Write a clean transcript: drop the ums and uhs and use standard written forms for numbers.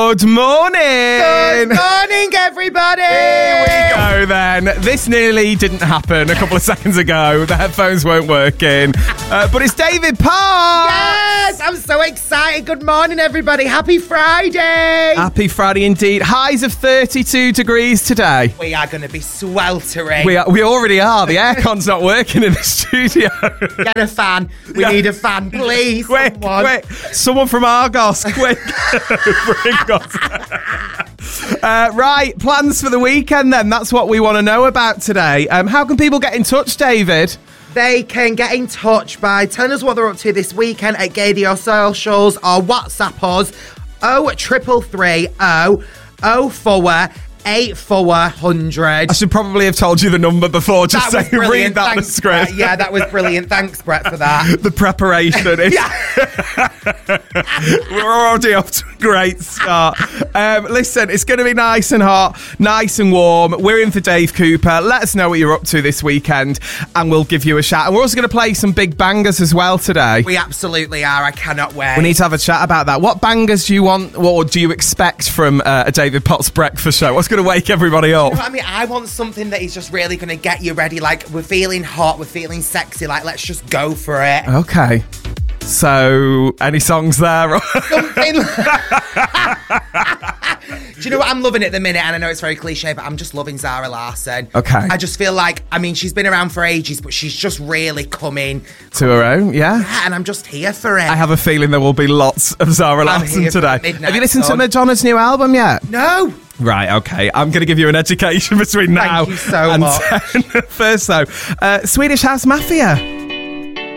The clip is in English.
Good morning. Good morning, everybody. Here we go then. This nearly didn't happen a couple of seconds ago. The headphones weren't working. But it's David Parr. Yes, I'm so excited. Good morning, everybody. Happy Friday. Happy Friday indeed. Highs of 32 degrees today. We are going to be sweltering. We already are. The aircon's not working in the studio. Get a fan. We need a fan, please. Quick. Someone from Argos, quick. Bring us. Right, plans for the weekend then. That's what we want to know about today. How can people get in touch, David? They can get in touch by telling us what they're up to this weekend at Gadio Socials or WhatsApp us 0333 004 8400. I should probably have told you the number before, just saying read that Thanks, the script. Brett. Yeah, that was brilliant. Thanks, Brett, for that. The preparation is... We're already off to a great start. Listen, it's going to be nice and hot, nice and warm. We're in for Dave Cooper. Let us know what you're up to this weekend and we'll give you a shout. And we're also going to play some big bangers as well today. We absolutely are. I cannot wait. We need to have a chat about that. What bangers do you want, or do you expect from a David Potts breakfast show? What's going to wake everybody up? You know what I mean? I want something that is just really going to get you ready. Like, we're feeling hot, we're feeling sexy. Like, let's just go for it. Okay. So, any songs there? Something. Do you know what I'm loving at the minute? And I know it's very cliche, but I'm just loving Zara Larsson. Okay. I just feel like, I mean, she's been around for ages, but she's just really coming To her own, yeah? Yeah, and I'm just here for it. I have a feeling there will be lots of Zara Larsson here for today. Midnight Have you listened to Sun. Madonna's new album yet? No. Right, okay. I'm going to give you an education between now you so and much. 10. First, though, Swedish House Mafia.